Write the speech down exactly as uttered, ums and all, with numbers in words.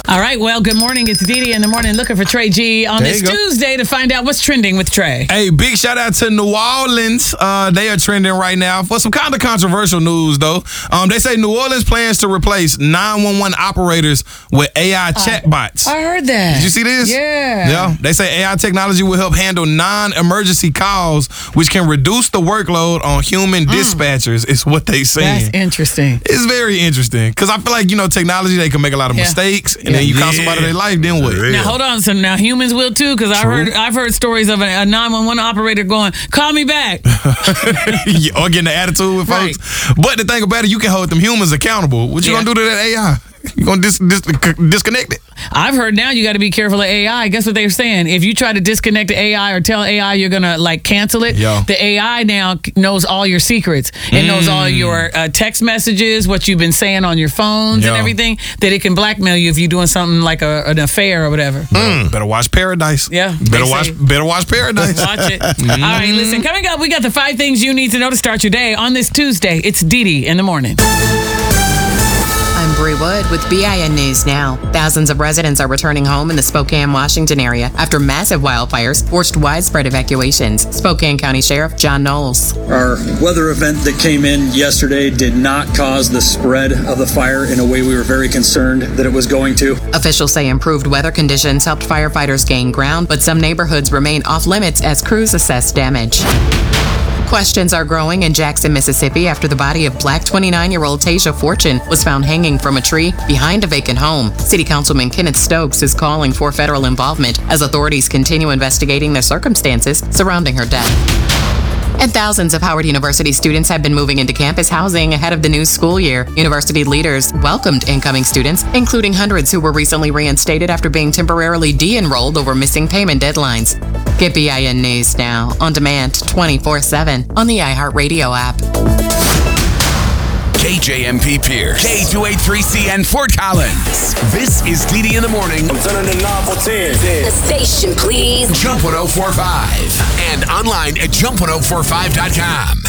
All right, well, good morning. It's Dee Dee in the morning looking for Trey G on There this you go. Tuesday to find out what's trending with Trey. Hey, big shout out to New Orleans. Uh, they are trending right now for some kind of controversial news, though. Um, they say New Orleans plans to replace nine one one operators with A I chatbots. I heard that. Did you see this? Yeah. Yeah. They say A I technology will help handle non-emergency calls, which can reduce the workload on human dispatchers, is what they saying. That's interesting. It's very interesting because I feel like, you know, technology, they can make a lot of Yeah. mistakes, and Yeah. then you cost Yeah. somebody their life, then what? Yeah. Now hold on, so now humans will too, because I've heard I've heard stories of a, a nine one one operator going, "Call me back." Or getting the attitude with Right. folks. But the thing about it, you can hold them humans accountable. What you Yeah. gonna do to that A I? You gonna dis- dis- disconnect it? I've heard now you got to be careful of A I. Guess what they're saying? If you try to disconnect the A I or tell A I you're gonna like cancel it, Yeah. the A I now knows all your secrets. It knows all your uh, text messages, what you've been saying on your phones and Yeah. everything. That it can blackmail you if you're doing something like a, an affair or whatever. Better watch Paradise. Yeah, Better they watch. say. Better watch Paradise. Watch it. All right, listen. Coming up, we got the five things you need to know to start your day on this Tuesday. It's Dee Dee in the morning. I'm Bree Wood with B I N News Now. Thousands of residents are returning home in the Spokane, Washington area after massive wildfires forced widespread evacuations. Spokane County Sheriff John Knowles. Our weather event that came in yesterday did not cause the spread of the fire in a way we were very concerned that it was going to. Officials say improved weather conditions helped firefighters gain ground, but some neighborhoods remain off limits as crews assess damage. Questions are growing in Jackson, Mississippi after the body of black twenty-nine-year-old Tasia Fortune was found hanging from a tree behind a vacant home. City Councilman Kenneth Stokes is calling for federal involvement as authorities continue investigating the circumstances surrounding her death. And thousands of Howard University students have been moving into campus housing ahead of the new school year. University leaders welcomed incoming students, including hundreds who were recently reinstated after being temporarily de-enrolled over missing payment deadlines. Get B I N News Now on demand twenty-four seven on the iHeartRadio app. K J M P Pierce, K two eighty-three C N Fort Collins. This is Dee Dee in the morning. I'm turning the knob for ten. The station, please. Jump one oh four five and online at jump one oh four five dot com.